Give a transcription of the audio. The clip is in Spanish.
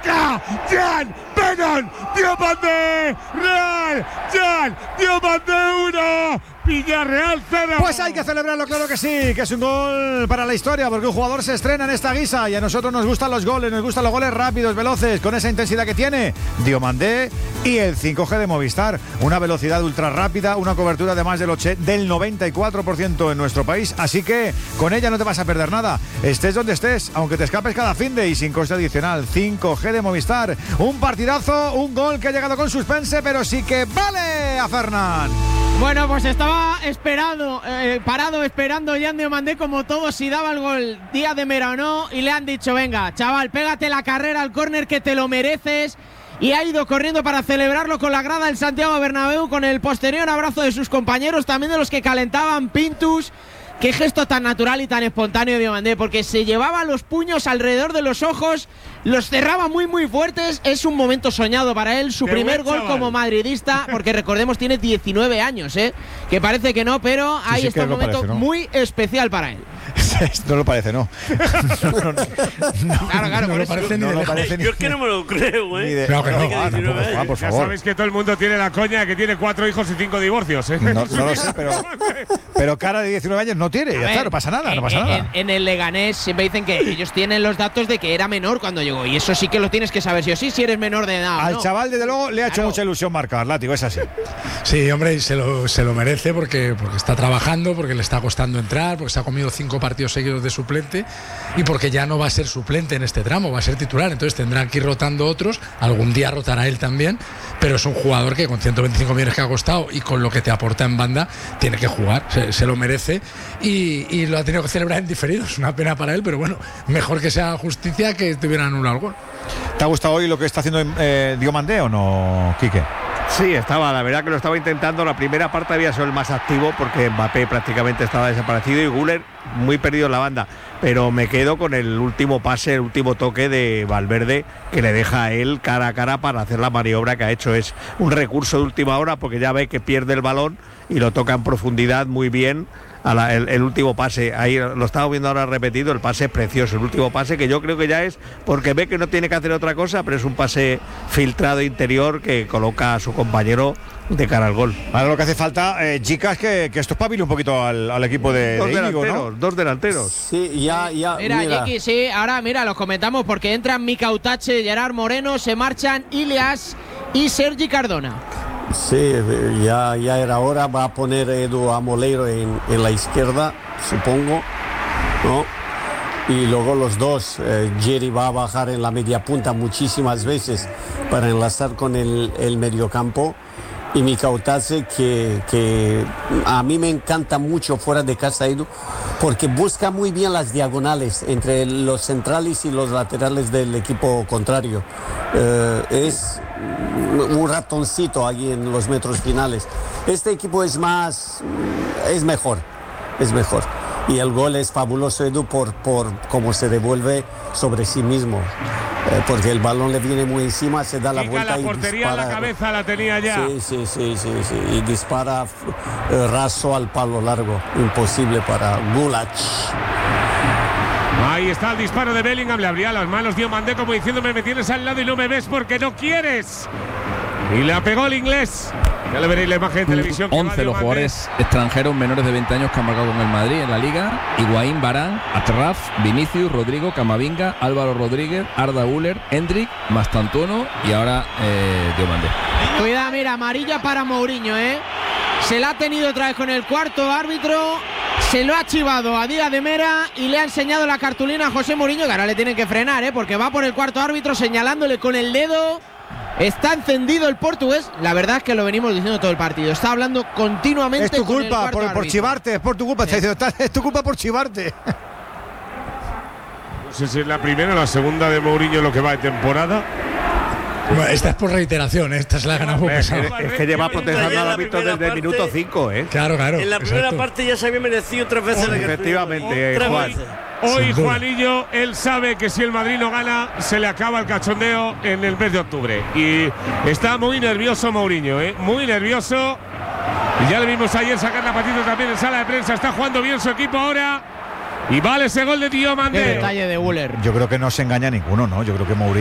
marca Jan Bennett, Diomandé, Real, Jan Diomandé 1, Villarreal 0. Pues hay que celebrarlo, claro que sí, que es un gol para la historia, porque un jugador se estrena en esta guisa y a nosotros nos gustan los goles, nos gustan los goles rápidos, veloces, con esa intensidad que tiene Diomandé y el 5G de Movistar, una velocidad ultra rápida, una cobertura de más del 94% en nuestro país, así que con ella no te vas a perder nada, estés donde estés, aunque te escapes cada finde y sin coste adicional. 5G de Movistar, un partidazo, un gol que ha llegado con suspense, pero sí que vale a Fernán. Bueno, pues estaba parado esperando Jan Diomandé como todo si daba el gol Díaz de Mera o no, y le han dicho, venga, chaval, pégate la carrera al córner que te lo mereces, y ha ido corriendo para celebrarlo con la grada del Santiago Bernabéu, con el posterior abrazo de sus compañeros, también de los que calentaban, Pintus. Qué gesto tan natural y tan espontáneo de Diomandé, porque se llevaba los puños alrededor de los ojos, los cerraba muy muy fuertes. Es un momento soñado para él, su primer gol como madridista, porque recordemos tiene 19 años, que parece que no, pero ahí está un momento muy especial para él. No lo parece, no. Claro, no lo parece ni de lejos. Yo es que no me lo creo, Claro que no, por favor. Ya sabéis que todo el mundo tiene la coña que tiene 4 hijos y 5 divorcios, No lo sé, pero cara de 19 años no tiene, ya está, no pasa nada, En el Leganés siempre dicen que ellos tienen los datos de que era menor cuando llegó, y eso sí que lo tienes que saber sí o sí, si eres menor de edad. Al no. chaval, desde luego, le ha hecho mucha ilusión marcar, látigo, es así. Sí, hombre, se lo merece porque está trabajando, porque le está costando entrar, porque se ha comido 5 partidos seguidos de suplente y porque ya no va a ser suplente en este tramo, va a ser titular, entonces tendrán que ir rotando otros, algún día rotará él también, pero es un jugador que con 125 millones que ha costado y con lo que te aporta en banda, tiene que jugar, se lo merece y lo ha tenido que celebrar en diferido, es una pena para él, pero bueno, mejor que sea justicia que te hubieran anulado el gol. ¿Te ha gustado hoy lo que está haciendo Diomandé o no, Quique? Sí, la verdad que lo estaba intentando. La primera parte había sido el más activo porque Mbappé prácticamente estaba desaparecido y Güler muy perdido en la banda, pero me quedo con el último pase, el último toque de Valverde que le deja a él cara a cara para hacer la maniobra que ha hecho. Es un recurso de última hora porque ya ve que pierde el balón y lo toca en profundidad muy bien. El último pase, ahí lo estaba viendo ahora repetido, el pase es precioso, el último pase que yo creo que ya es porque ve que no tiene que hacer otra cosa, pero es un pase filtrado interior que coloca a su compañero de cara al gol. Ahora lo que hace falta, chicas, que esto espabile un poquito al equipo de Íñigo, ¿no? Dos delanteros. Sí, ya. Mira, Jiki, sí, ahora mira, los comentamos porque entran Mika Utache, Gerard Moreno, se marchan Ilias y Sergi Cardona. Sí, ya era hora. Va a poner Edu a Moleiro en la izquierda, supongo, ¿no? Y luego los dos, Jerry va a bajar en la media punta muchísimas veces para enlazar con el mediocampo. Y Mika Utache, que a mí me encanta mucho fuera de casa, Edu, porque busca muy bien las diagonales entre los centrales y los laterales del equipo contrario. Es un ratoncito allí en los metros finales. Este equipo es mejor. Y el gol es fabuloso, Edu, por cómo se devuelve sobre sí mismo. Porque el balón le viene muy encima, se da la vuelta y portería dispara. En la cabeza la tenía ya. Sí. Y dispara raso al palo largo. Imposible para Gulach. Ahí está el disparo de Bellingham, le abría las manos Diomandé como diciéndome me tienes al lado y no me ves porque no quieres. Y la pegó el inglés. Ya le veréis la imagen de televisión. 11 los jugadores extranjeros menores de 20 años que han marcado con el Madrid en la Liga: Higuaín, Varane, Atraf, Vinicius, Rodrigo, Camavinga, Álvaro Rodríguez, Arda Güler, Hendrik, Mastantuono y ahora Diomandé. Cuidado, mira, amarilla para Mourinho, Se la ha tenido otra vez con el cuarto árbitro. Se lo ha chivado a Díaz de Mera y le ha enseñado la cartulina a José Mourinho, que ahora le tienen que frenar, porque va por el cuarto árbitro señalándole con el dedo. Está encendido el portugués. La verdad es que lo venimos diciendo todo el partido. Está hablando continuamente. Es tu con culpa el por chivarte, es por tu culpa. Es tu culpa por chivarte. No sé si es la primera o la segunda de Mourinho lo que va de temporada. Bueno, esta es por reiteración, esta es la ganamos pesado. Es que lleva protestando al árbitro desde el minuto 5, Claro. En la primera parte ya se había merecido 3 veces la efectivamente, Juan. Hoy Juanillo, él sabe que si el Madrid no gana, se le acaba el cachondeo en el mes de octubre. Y está muy nervioso Mourinho, muy nervioso. Y ya le vimos ayer sacar la patita también en sala de prensa. Está jugando bien su equipo ahora. Y vale ese gol de Diomandé. Qué detalle de Güler. Yo creo que no se engaña ninguno, ¿no? Yo creo que Mourinho